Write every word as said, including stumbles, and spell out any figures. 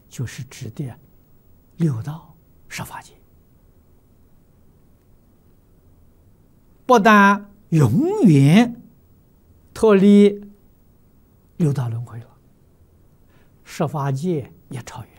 就是指的六道十法界，不但永远脱离六道轮回了，十法界也超越。